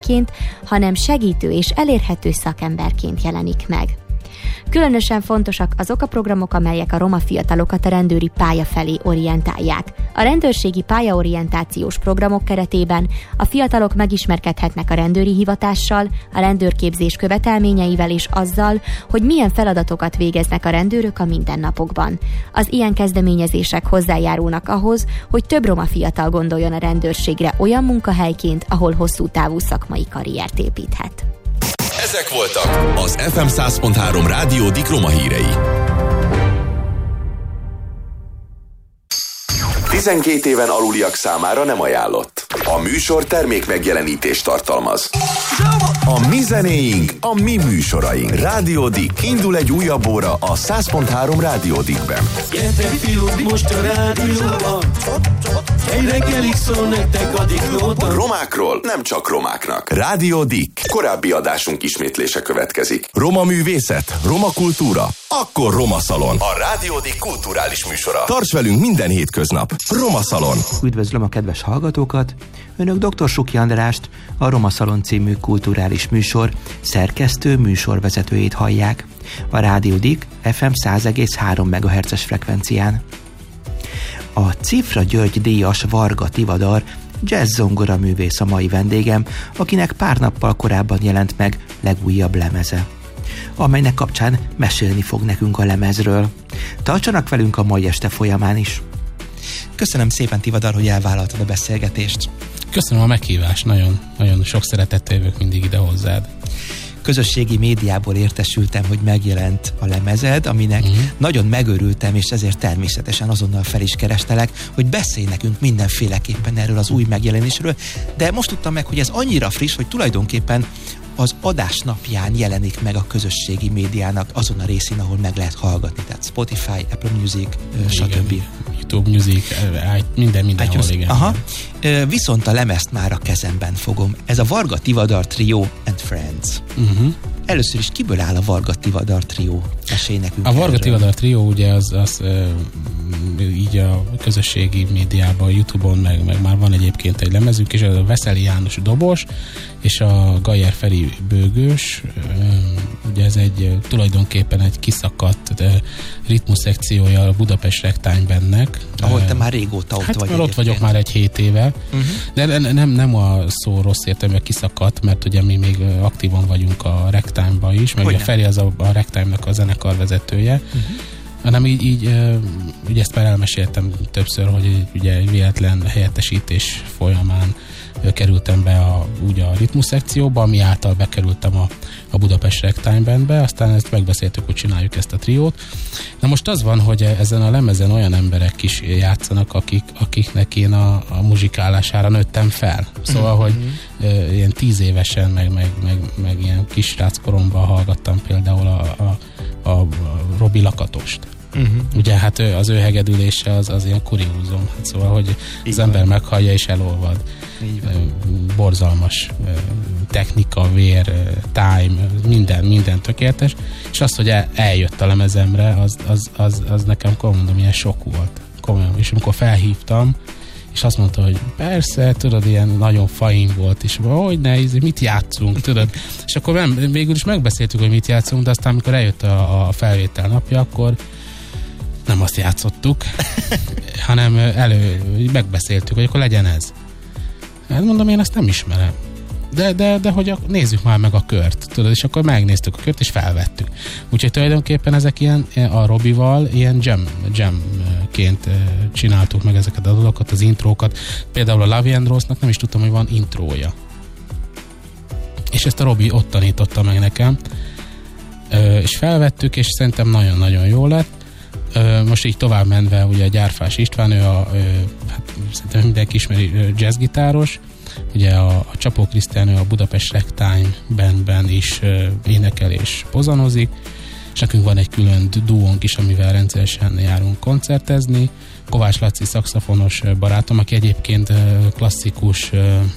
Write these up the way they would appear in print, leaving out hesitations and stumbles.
vendégként, hanem segítő és elérhető szakemberként jelenik meg. Különösen fontosak azok a programok, amelyek a roma fiatalokat a rendőri pálya felé orientálják. A rendőrségi pályaorientációs programok keretében a fiatalok megismerkedhetnek a rendőri hivatással, a rendőrképzés követelményeivel és azzal, hogy milyen feladatokat végeznek a rendőrök a mindennapokban. Az ilyen kezdeményezések hozzájárulnak ahhoz, hogy több roma fiatal gondoljon a rendőrségre olyan munkahelyként, ahol hosszú távú szakmai karriert építhet. Ezek voltak az FM 100.3 Rádió Dik Roma hírei. 12 éven aluliak számára nem ajánlott. A műsor termék megjelenítést tartalmaz. A mi zenéink, a mi műsoraink. Rádió Dik. Indul egy újabb óra a 100.3 Rádió Dikben. Gyertek fiúk, most a rádióban. Egy reggelig szól nektek a Diklóban. Romákról nem csak romáknak. Rádió Dik. Korábbi adásunk ismétlése következik. Roma művészet, roma kultúra, akkor Roma Szalon. A Rádió Dik kulturális műsora. Tarts velünk minden hétköznap. Roma Szalon. Üdvözlöm a kedves hallgatókat! Önök dr. Suki Andrást, a Roma Szalon című kulturális műsor szerkesztő műsorvezetőjét hallják. A Rádió Dik FM 100,3 MHz-es frekvencián. A Cifra György díjas Varga Tivadar jazz zongora művész a mai vendégem, akinek pár nappal korábban jelent meg legújabb lemeze, amelynek kapcsán mesélni fog nekünk a lemezről. Tartsanak velünk a mai este folyamán is! Köszönöm szépen, Tivadar, hogy elvállaltad a beszélgetést. Köszönöm a meghívást, nagyon, nagyon sok szeretettel jövök mindig ide hozzád. Közösségi médiából értesültem, hogy megjelent a lemezed, aminek nagyon megörültem, és ezért természetesen azonnal fel is kerestelek, hogy beszélj nekünk mindenféleképpen erről az új megjelenésről, de most tudtam meg, hogy ez annyira friss, hogy tulajdonképpen az adás napján jelenik meg a közösségi médiának azon a részén, ahol meg lehet hallgatni, tehát Spotify, Apple Music, stb. YouTube Music, mindenhol, igen. Aha. Viszont a lemezt már a kezemben fogom. Ez a Varga Tivadar Trio and Friends. Először is kiből áll a Varga Tivadar Trio? Mesélj nekünk a Varga Tivadar Trio ugye az így a közösségi médiában, YouTube-on, meg már van egyébként egy lemezünk, és ez a Veszeli János dobos, és a Gajer Feri bőgős, ugye ez tulajdonképpen egy kiszakadt ritmusszekciója a Budapest Ragtime-bandnek. Ahol te már régóta ott vagy. Hát ott vagyok már egy 7 éve, de nem a szó rossz értelme kiszakadt, mert ugye mi még aktívan vagyunk a Ragtime-ban is, meg a Feri az a Ragtime-nak a zenekarvezetője, hanem így ugye ezt már elmeséltem többször, hogy ugye véletlen helyettesítés folyamán kerültem be a ritmus szekcióba, ami által bekerültem a Budapest Ragtime Bandbe, aztán ezt megbeszéltük, hogy csináljuk ezt a triót. Na most az van, hogy ezen a lemezen olyan emberek is játszanak, akiknek én a muzsikálására nőttem fel. Szóval, hogy ilyen 10 évesen, meg ilyen kisrác koromban hallgattam például a Robi Lakatost. Ugye hát az ő hegedülése az ilyen kuriózum. Hát szóval, hogy az ember meghallja és elolvad. Borzalmas technika, vér, time, minden tökéletes. És az, hogy eljött a lemezemre, az nekem, mondom, ilyen sok volt. Komolyan. És amikor felhívtam, és azt mondta, hogy persze, tudod, ilyen nagyon fain volt, és hogy ne, mit játszunk, tudod. És akkor végül is megbeszéltük, hogy mit játszunk, de aztán, amikor eljött a felvétel napja, akkor nem azt játszottuk, hanem megbeszéltük, hogy akkor legyen ez. Hát mondom, én ezt nem ismerem. De hogy nézzük már meg a kört, tudod, és akkor megnéztük a kört, és felvettük. Úgyhogy tulajdonképpen ezek ilyen, a Robival ilyen jamként csináltuk meg ezeket a dolgokat, az intrókat. Például a Lavi and Rose-nak nem is tudtam, hogy van intrója. És ezt a Robi ott tanította meg nekem. És felvettük, és szerintem nagyon-nagyon jó lett. Most így tovább menve, ugye a Gyárfás István, ő hát szerintem mindenki ismeri, jazzgitáros, ugye a Csapó Krisztián, ő a Budapest Ragtime Bandben is énekel és pozanozik, és nekünk van egy külön duónk is, amivel rendszeresen járunk koncertezni. Kovács Laci szaxofonos barátom, aki egyébként klasszikus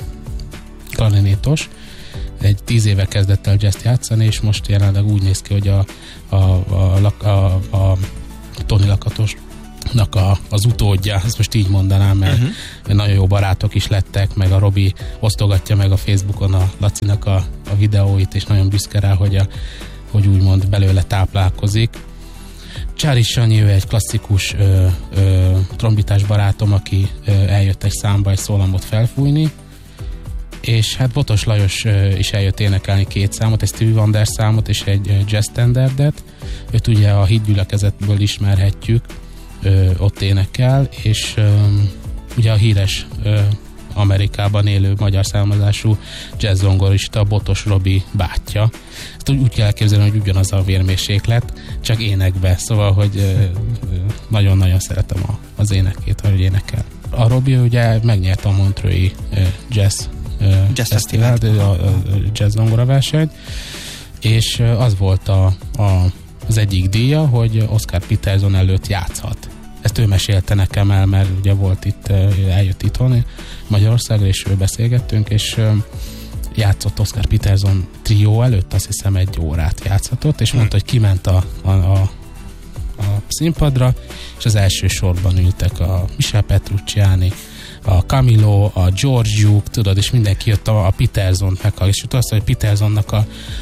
klarinétos, egy 10 éve kezdett el jazzt játszani, és most jelenleg úgy néz ki, hogy a Toni Lakatos az utódja, ezt most így mondanám, mert nagyon jó barátok is lettek, meg a Robi osztogatja meg a Facebookon a Lacinak a videóit, és nagyon büszke rá, hogy úgymond belőle táplálkozik. Csári Sanyi, ő egy klasszikus trombitás barátom, aki eljött egy számba egy szólamot felfújni, és hát Botos Lajos is eljött énekelni 2 számot, egy Stevie Wonder számot és egy jazz standardet. Őt ugye a Hitgyülekezetből ismerhetjük, ott énekel, és ugye a híres Amerikában élő magyar származású jazz-zongorista Botos Robi bátyja. Ezt úgy kell elképzelni, hogy ugyanaz a vérmérséklet, csak énekbe, szóval, hogy nagyon-nagyon szeretem az énekét, hogy énekel. A Robi ugye megnyerte a Montreux-i jazz fesztivált, a jazz zongora versenyt, és az volt az egyik díja, hogy Oscar Peterson előtt játszhat. Ezt ő mesélte nekem el, mert ugye volt itt, eljött itthon Magyarországra, és ő beszélgettünk, és játszott Oscar Peterson trió előtt, azt hiszem 1 órát játszhatott, és mondta, hogy kiment a színpadra, és az első sorban ültek a Michel Petrucciani, a Camilo, a George Duke, tudod, és mindenki jött a Petersont meghallgatni, és azt, hogy Petersonnak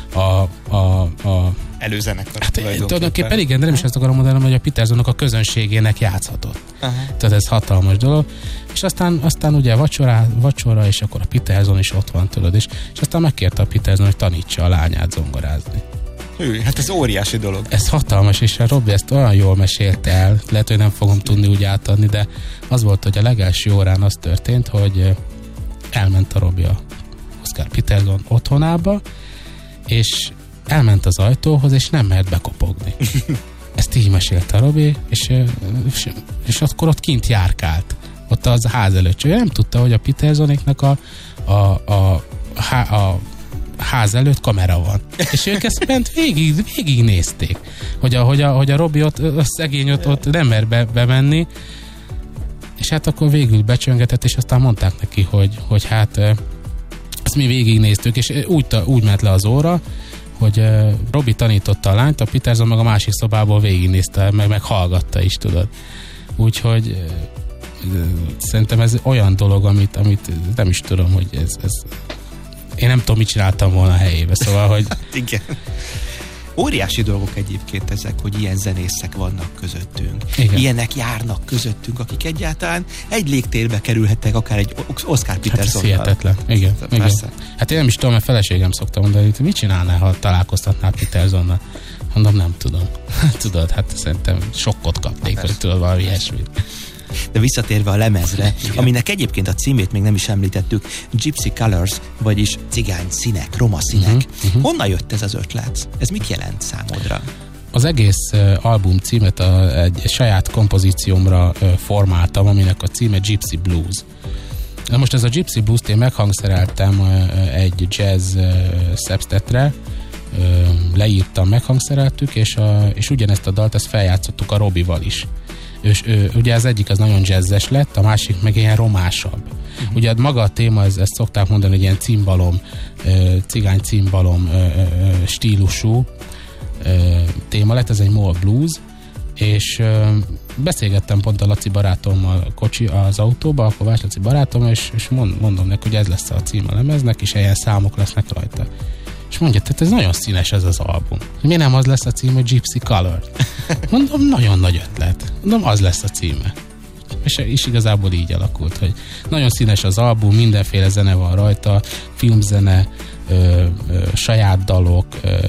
a előzenekar. Hát, tulajdonképpen igen, de nem is ezt akarom mondani, hogy a Petersonnak a közönségének játszhatott. Tehát ez hatalmas dolog. És aztán ugye vacsora, és akkor a Peterson is ott van, tudod, és aztán megkérte a Peterson, hogy tanítsa a lányát zongorázni. Hát ez óriási dolog. Ez hatalmas, és a Robi ezt olyan jól mesélte el, lehet, hogy nem fogom tudni úgy átadni, de az volt, hogy a legelső órán az történt, hogy elment a Robi a Oscar Peterson otthonába, és elment az ajtóhoz, és nem mert bekopogni. Ezt így mesélte a Robi, és akkor ott kint járkált. Ott az ház előtt. Csak nem tudta, hogy a Petersonéknak a ház előtt kamera van. És ők ezt bent végig nézték. Hogy a Robi ott, a szegény ott nem mer bemenni, és hát akkor végül becsöngetett, és aztán mondták neki, hogy hát ezt mi végignéztük, és úgy ment le az óra, hogy Robi tanította a lányt, a Peterson meg a másik szobából végignézte, meg hallgatta is, tudod. Úgyhogy szerintem ez olyan dolog, amit nem is tudom, hogy ez én nem tudom, mit csináltam volna a helyébe, szóval, hogy... Igen. Óriási dolgok egyébként ezek, hogy ilyen zenészek vannak közöttünk. Igen. Ilyenek járnak közöttünk, akik egyáltalán egy légtérbe kerülhettek, akár egy Oscar Petersonnal. Hát hihetetlen. Igen. Hát én nem is tudom, mert feleségem szokta mondani, hogy mit csinálnál, ha találkoztatnál Petersonnal? Mondom, nem tudom. Tudod, hát szerintem sokkot kapnék, vagy tudod, valami ilyesmit. De visszatérve a lemezre, aminek egyébként a címét még nem is említettük, Gypsy Colors, vagyis cigány színek, roma színek. Honnan jött ez az ötlet? Ez mit jelent számodra? Az egész album címet egy saját kompozíciómra formáltam, aminek a címe Gypsy Blues. Na most ez a Gypsy Blues-t én meghangszereltem egy jazz szepstetre, leírtam, meghangszereltük, és ugyanezt a dalt ezt feljátszottuk a Robival is. És ugye az egyik az nagyon jazzes lett, a másik meg ilyen romásabb. Ugye maga a téma, ezt szokták mondani, hogy ilyen cimbalom, cigány cimbalom stílusú téma lett, ez egy mol blues, és beszélgettem pont a Laci barátommal az autóba, a Kovács Laci barátommal, és mondom neki, hogy ez lesz a cím a lemeznek, és ilyen számok lesznek rajta. És mondja, tehát ez nagyon színes ez az album. Miért nem az lesz a címe, Gypsy Color? Mondom, nagyon nagy ötlet. Mondom, az lesz a címe. És igazából így alakult, hogy nagyon színes az album, mindenféle zene van rajta, filmzene, saját dalok,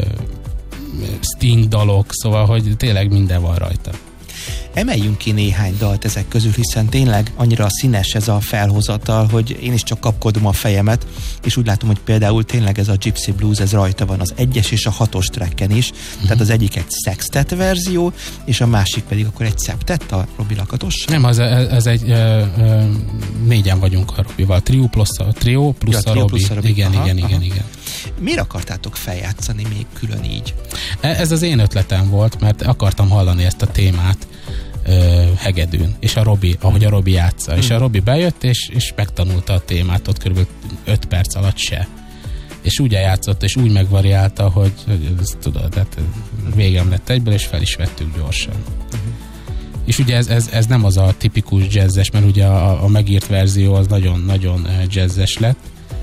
Sting dalok, szóval, hogy tényleg minden van rajta. Emeljünk ki néhány dalt ezek közül, hiszen tényleg annyira színes ez a felhozatal, hogy én is csak kapkodom a fejemet, és úgy látom, hogy például tényleg ez a Gypsy Blues, ez rajta van az 1-es és a 6-os tracken is, tehát az egyik egy sextet verzió, és a másik pedig akkor egy szeptett a Robi Lakatos. Nem, ez egy négyen vagyunk a Robival, trio plusz a Robi. Igen. Miért akartátok feljátszani még külön így? Ez az én ötletem volt, mert akartam hallani ezt a témát hegedűn, és ahogy a Robi játsza. És a Robi bejött, és megtanulta a témát ott kb. 5 perc alatt se. És úgy eljátszott, és úgy megvariálta, hogy ezt tudod, hát végem lett egyből, és fel is vettük gyorsan. És ugye ez nem az a tipikus jazzes, mert ugye a megírt verzió az nagyon-nagyon jazzes lett.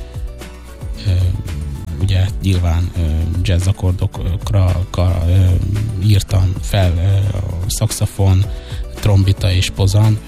Ugye nyilván jazz akkordokra írtam fel a szaxofon, trombita és pozan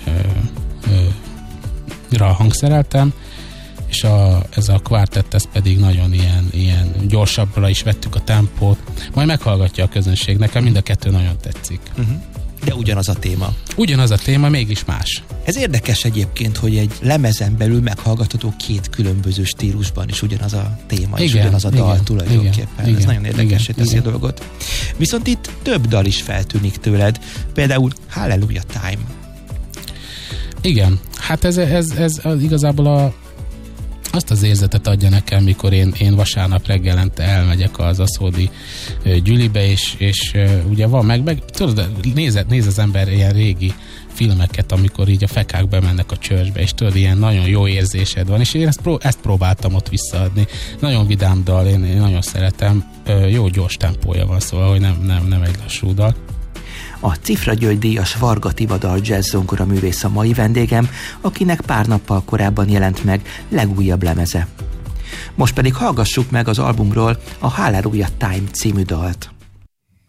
hangszereltem, és ez a kvartett, ez pedig nagyon ilyen gyorsabbra is vettük a tempót, majd meghallgatja a közönség, nekem mind a kettő nagyon tetszik. De ugyanaz a téma. Ugyanaz a téma, mégis más. Ez érdekes egyébként, hogy egy lemezen belül meghallgatható két különböző stílusban is ugyanaz a téma, és ugyanaz a dal tulajdonképpen. Ez nagyon érdekessé teszi a dolgot. Viszont itt több dal is feltűnik tőled, például Hallelujah Time. Igen, hát ez igazából azt az érzetet adja nekem, mikor én vasárnap reggelente elmegyek az aszódi gyülibe, és ugye van meg tudod, néz az ember ilyen régi filmeket, amikor így a fekák bemennek a churchbe, és tudod, ilyen nagyon jó érzésed van, és én ezt próbáltam ott visszaadni. Nagyon vidám dal, én nagyon szeretem, jó gyors tempója van, szóval, hogy nem egy lassú dal. A Cifra György díjas Varga Tivadar jazz zongora művész a mai vendégem, akinek pár nappal korábban jelent meg legújabb lemeze. Most pedig hallgassuk meg az albumról a Hallelujah Time című dalt.